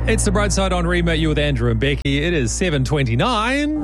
It's The Bright Side on Rima. You with Andrew and Becky. It is 7:29.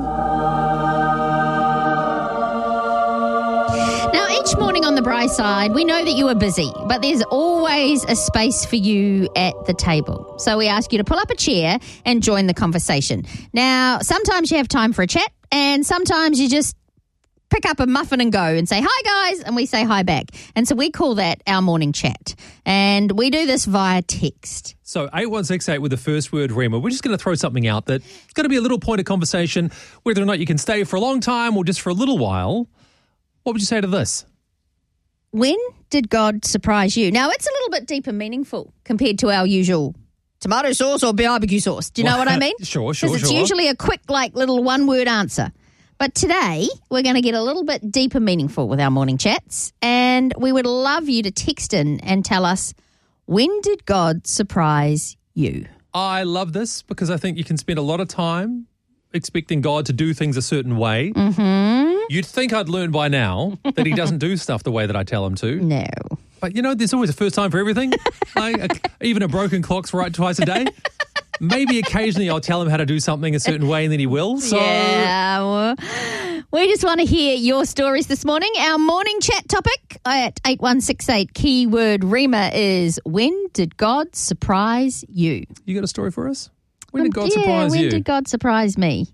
Now, each morning on The Bright Side, we know that you are busy, but there's always a space for you at the table. So we ask you to pull up a chair and join the conversation. Now, sometimes you have time for a chat, and sometimes you just pick up a muffin and go and say, hi, guys, and we say hi back. And so we call that our morning chat. And we do this via text. So 8168 with the first word, Rima. We're just going to throw something out that's going to be a little point of conversation, whether or not you can stay for a long time or just for a little while. What would you say to this? When did God surprise you? Now, it's a little bit deep and meaningful compared to our usual tomato sauce or barbecue sauce. Do you know what I mean? Sure. Because it's usually a quick, little one-word answer. But today, we're going to get a little bit deep and meaningful with our morning chats, and we would love you to text in and tell us, when did God surprise you? I love this because I think you can spend a lot of time expecting God to do things a certain way. Mm-hmm. You'd think I'd learn by now that he doesn't do stuff the way that I tell him to. No. But, there's always a first time for everything. Even a broken clock's right twice a day. Maybe occasionally I'll tell him how to do something a certain way and then he will. So yeah, well, we just want to hear your stories this morning. Our morning chat topic at 8168, keyword Rima, is when did God surprise you? You got a story for us? When did God surprise you? When did God surprise me?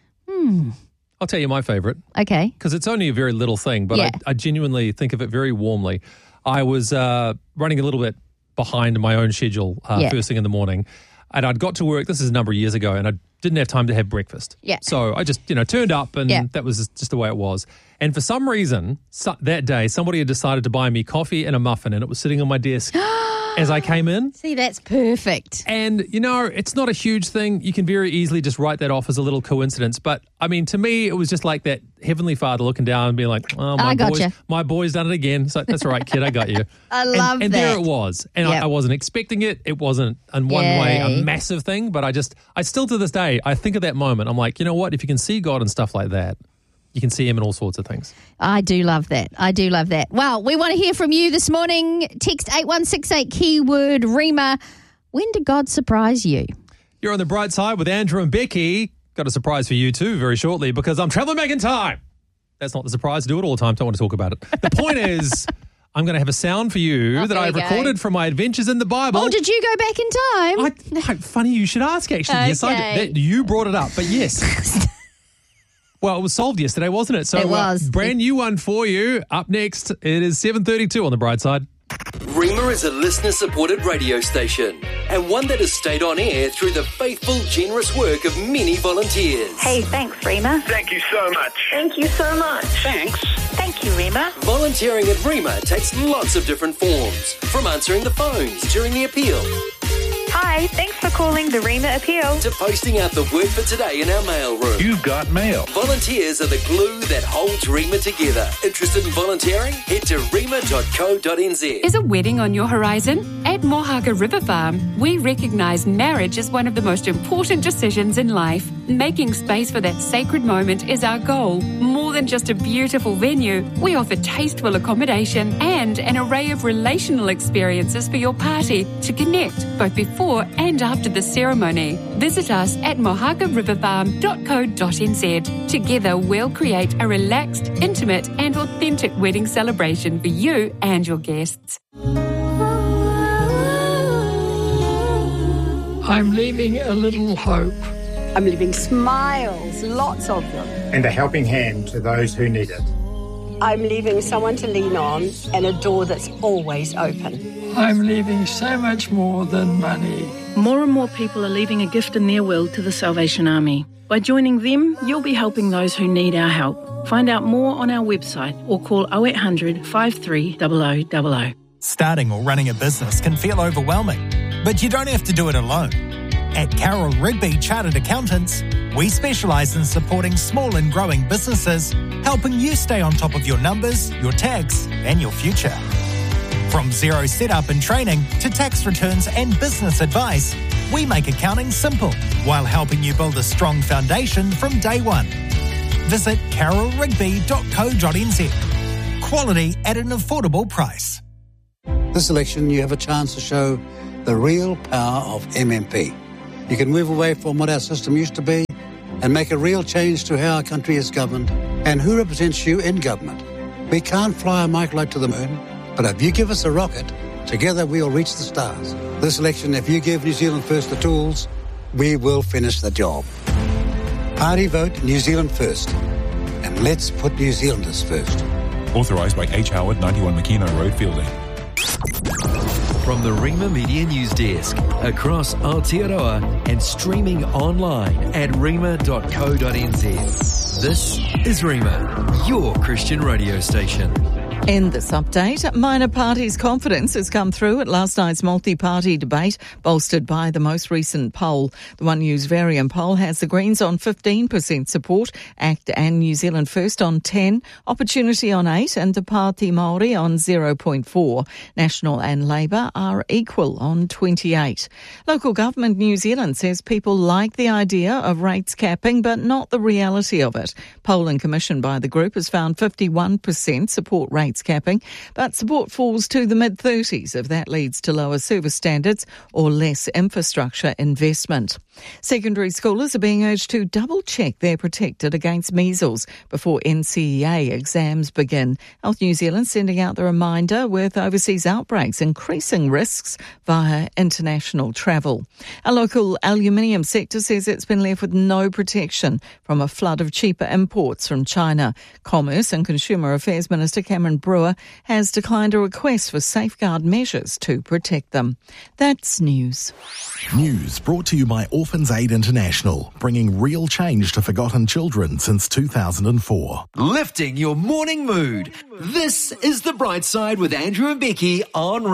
I'll tell you my favourite. Okay. Because it's only a very little thing, but I genuinely think of it very warmly. I was running a little bit behind my own schedule first thing in the morning. And I'd got to work, this is a number of years ago, and I didn't have time to have breakfast. Yeah. So I just, turned up and that was just the way it was. And for some reason, that day, somebody had decided to buy me coffee and a muffin, and it was sitting on my desk as I came in. See, that's perfect. And, it's not a huge thing. You can very easily just write that off as a little coincidence. But, to me, it was just like that Heavenly Father looking down and being like, oh, my boy's done it again. So that's all right, kid, I got you. I love that. And there it was. And I wasn't expecting it. It wasn't, in one way, a massive thing. But I still to this day, I think of that moment. I'm like, you know what? If you can see God and stuff like that, you can see him in all sorts of things. I do love that. Well, we want to hear from you this morning. Text 8168, keyword Rima. When did God surprise you? You're on The Bright Side with Andrew and Becky. Got a surprise for you too very shortly because I'm traveling back in time. That's not the surprise. I do it all the time. Don't want to talk about it. The point is, I'm going to have a sound for you that I've recorded from my adventures in the Bible. Oh, did you go back in time? Funny you should ask, actually. Okay. Yes, I did. You brought it up, but yes. Well, it was solved yesterday, wasn't it? So it was. Brand new one for you. Up next, it is 7:32 on The Bright Side. Rima is a listener-supported radio station and one that has stayed on air through the faithful, generous work of many volunteers. Hey, thanks, Rima. Thank you so much. Thank you so much. Thanks. Thank you, Rima. Volunteering at Rima takes lots of different forms, from answering the phones during the appeal. Hi, thanks for calling the Rima Appeal. To posting out the word for today in our mail room. You've got mail. Volunteers are the glue that holds Rima together. Interested in volunteering? Head to rima.co.nz. Is a wedding on your horizon? At Mohaka River Farm, we recognise marriage as one of the most important decisions in life. Making space for that sacred moment is our goal. More than just a beautiful venue, we offer tasteful accommodation and an array of relational experiences for your party to connect both before and after the ceremony. Visit us at mohakariverfarm.co.nz. Together, we'll create a relaxed, intimate and authentic wedding celebration for you and your guests. I'm leaving a little hope. I'm leaving smiles, lots of them. And a helping hand to those who need it. I'm leaving someone to lean on and a door that's always open. I'm leaving so much more than money. More and more people are leaving a gift in their will to the Salvation Army. By joining them, you'll be helping those who need our help. Find out more on our website or call 0800 53 0000. Starting or running a business can feel overwhelming, but you don't have to do it alone. At Carroll Rigby Chartered Accountants, we specialise in supporting small and growing businesses, helping you stay on top of your numbers, your tax and your future. From zero setup and training to tax returns and business advice, we make accounting simple while helping you build a strong foundation from day one. Visit carrollrigby.co.nz. Quality at an affordable price. This election, you have a chance to show the real power of MMP. you can move away from what our system used to be and make a real change to how our country is governed and who represents you in government. We can't fly a microlight to the moon, but if you give us a rocket, together we'll reach the stars. This election, if you give New Zealand First the tools, we will finish the job. Party vote New Zealand First. And let's put New Zealanders first. Authorised by H. Howard, 91 Makino Road, Fielding. From the Rima Media News Desk, across Aotearoa and streaming online at rima.co.nz. This is Rima, your Christian radio station. In this update, minor parties' confidence has come through at last night's multi-party debate, bolstered by the most recent poll. The One News Variant poll has the Greens on 15% support, ACT and New Zealand First on 10, Opportunity on 8 and Te Pāti Māori on 0.4. National and Labour are equal on 28. Local Government New Zealand says people like the idea of rates capping, but not the reality of it. Polling commissioned by the group has found 51% support rates capping, but support falls to the mid-30s if that leads to lower service standards or less infrastructure investment. Secondary schoolers are being urged to double-check they're protected against measles before NCEA exams begin. Health New Zealand sending out the reminder with overseas outbreaks increasing risks via international travel. A local aluminium sector says it's been left with no protection from a flood of cheaper imports from China. Commerce and Consumer Affairs Minister Cameron Brewer has declined a request for safeguard measures to protect them. That's news. News brought to you by Orphans Aid International, bringing real change to forgotten children since 2004. Lifting your morning mood. This is The Bright Side with Andrew and Becky on